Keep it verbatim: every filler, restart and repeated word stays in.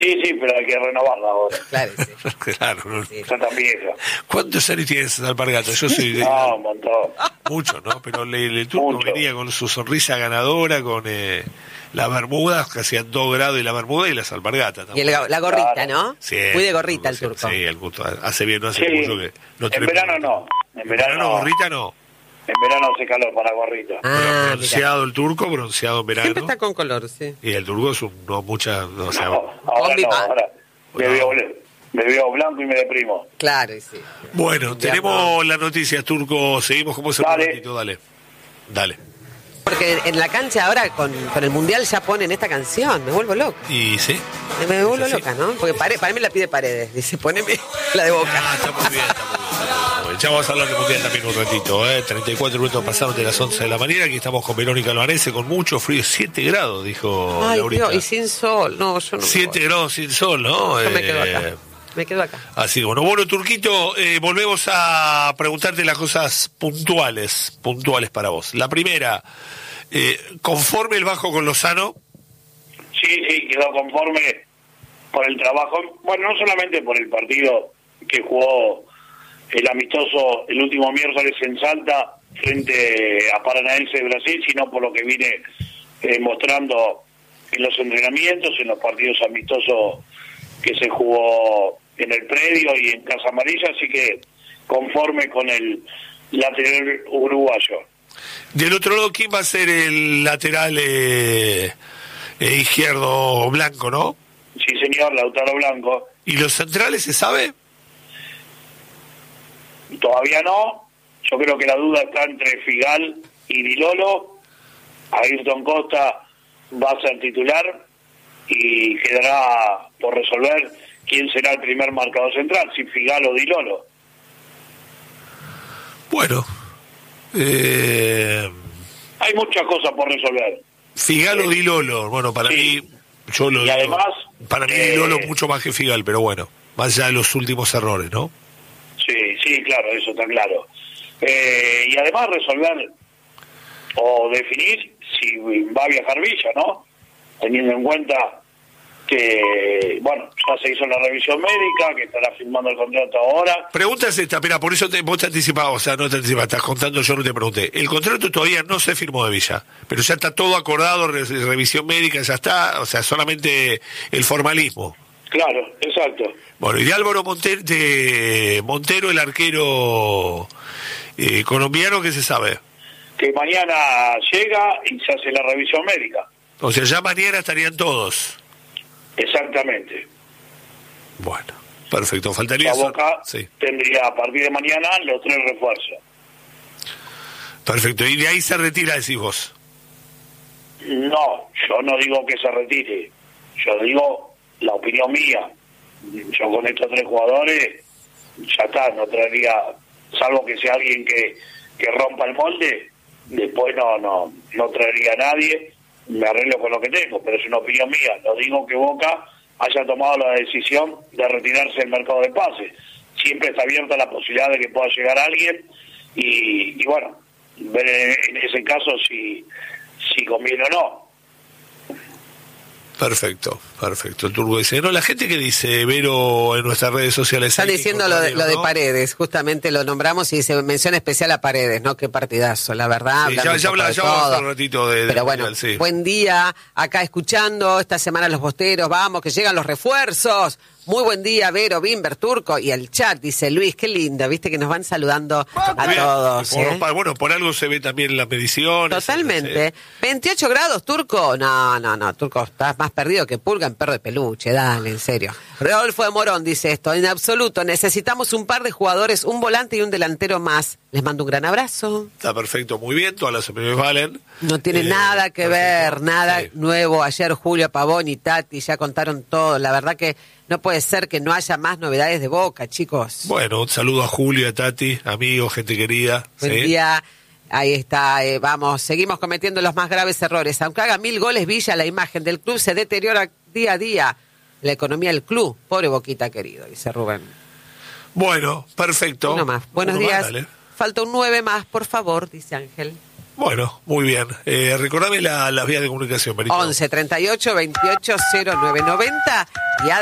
Sí, sí, pero hay que renovarla ahora. Claro, sí. Claro. No. Sí. Está tan vieja. ¿Cuántos años tienes, Alpargatas? Yo soy de... No, un montón. Mucho, ¿no? Pero el, el turco Mucho. venía con su sonrisa ganadora, con eh, las bermudas, que hacían dos grados y la bermuda y las alpargatas. Y el, la gorrita, Claro. ¿no? Sí, Muy de gorrita el sí, turco. Sí, el turco hace bien, no hace Sí. mucho que... No En tenemos- verano no. En En verano, verano gorrita no. En verano hace calor para gorrita. Ah, mira. Bronceado el turco, bronceado en verano. Siempre está con color, sí. Y el turco es un, no mucha, no, o sea, No, ahora Combi no, pan. ahora me No. veo, bl- me veo blanco y me deprimo. Claro, sí. bueno, Ya tenemos las noticias, turco, seguimos como se un Dale. ratito, dale. Dale. Porque en la cancha ahora con, con el Mundial ya ponen esta canción, me vuelvo loca. Y sí. Me vuelvo ¿Es así? loca, ¿no? Porque Pare, Pare me la pide Paredes, dice, poneme la de Ah, Boca. está muy bien, está muy bien. Está muy bien. Ya vamos a hablar de Mundial también un ratito, ¿eh? treinta y cuatro minutos pasaron de las once de la mañana, aquí estamos con Verónica Albanese, con mucho frío, siete grados, dijo Ay, Laurita. Dios, y sin sol, no, yo no. siete grados sin sol, ¿no? Yo me Eh, quedo acá. Me quedo acá. Así, bueno, bueno, Turquito, eh, volvemos a preguntarte las cosas puntuales, puntuales para vos. La primera, eh, ¿conforme el Bajo con Lozano? Sí, sí, quedó conforme por el trabajo. Bueno, no solamente por el partido que jugó el amistoso el último miércoles en Salta frente a Paranaense de Brasil, sino por lo que viene eh, mostrando en los entrenamientos, en los partidos amistosos que se jugó en el predio y en Casa Amarilla, así que conforme con el lateral uruguayo. Del otro lado, ¿quién va a ser el lateral eh, eh, izquierdo blanco, no? Sí, señor, Lautaro Blanco. ¿Y los centrales se sabe? Todavía no. Yo creo que la duda está entre Figal y Dilolo. Ayrton Costa va a ser titular y quedará por resolver quién será el primer marcador central, si Figal o Dilolo. Bueno, eh, Hay muchas cosas por resolver. Figal o Di Lolo, bueno, para Sí. mí, yo lo Y digo, además, para mí eh, Di Lolo mucho más que Figal, pero bueno, más allá de los últimos errores, ¿no? Sí, sí, claro, eso está claro. Eh, y además resolver o definir si va a viajar Villa, ¿no? Teniendo en cuenta que, bueno, ya se hizo la revisión médica, que estará firmando el contrato ahora. Pregunta es esta, mira, por eso te, vos te anticipabas, o sea, no te anticipabas, estás contando, yo no te pregunté. El contrato todavía no se firmó de Villa, pero ya está todo acordado, re- revisión médica, ya está, o sea, solamente el formalismo. Claro, exacto. Bueno, y de Álvaro Monter, de Montero, el arquero eh, colombiano, ¿qué se sabe? Que mañana llega y se hace la revisión médica. O sea, ya mañana estarían todos. Exactamente. Bueno, perfecto, faltaría La eso. Boca Sí, tendría a partir de mañana los tres refuerzos. perfecto, y de ahí se retira, decís vos. No, yo no digo que se retire, yo digo la opinión mía. Yo con estos tres jugadores ya está, no traería, salvo que sea alguien que, que rompa el molde, después no, no, no traería a nadie, me arreglo con lo que tengo, pero es una opinión mía. No digo que Boca haya tomado la decisión de retirarse del mercado de pases. Siempre está abierta la posibilidad de que pueda llegar alguien y, y bueno, ver en ese caso si, si conviene o no. Perfecto, perfecto. El turco dice, no, la gente que dice, Vero, en nuestras redes sociales... Están hay que diciendo lo de, encontrarlo, lo de ¿no? Paredes, justamente lo nombramos y se menciona especial a Paredes, ¿no? Qué partidazo, la verdad. Sí, hablando ya, ya, un poco habla- de ya vamos a todo. hablar un ratito de, de Pero bueno, Mundial, sí. buen día, acá escuchando, esta semana los bosteros, vamos, que llegan los refuerzos. Muy buen día, Vero, Bimber, Turco, y el chat, dice Luis, qué lindo, viste que nos van saludando a Bien, todos. por- ¿eh? pa- Bueno, por algo se ve también las mediciones. Totalmente. eh, veintiocho grados, Turco. No, no, no, Turco, estás más perdido que pulga en perro de peluche, dale, en serio. Rodolfo de Morón dice esto, en absoluto, necesitamos un par de jugadores, un volante y un delantero más. Les mando un gran abrazo. Está perfecto, muy bien, todas las opiniones valen. No tiene Eh, nada que perfecto, ver, nada sí. nuevo. Ayer Julio Pavón y Tati ya contaron todo. La verdad que no puede ser que no haya más novedades de Boca, chicos. Bueno, un saludo a Julio, a Tati, amigos, gente querida. Buen ¿sí? día. Ahí está, eh, vamos, seguimos cometiendo los más graves errores. Aunque haga mil goles Villa, la imagen del club se deteriora día a día. La economía del club, pobre Boquita querido, dice Rubén. Bueno, perfecto. Uno más. Buenos Uno más, días. dale. Falta un nueve más, por favor, dice Ángel. Bueno, muy bien. Eh, recordame la, las vías de comunicación, Perito. once treinta y ocho veintiocho cero nueve noventa y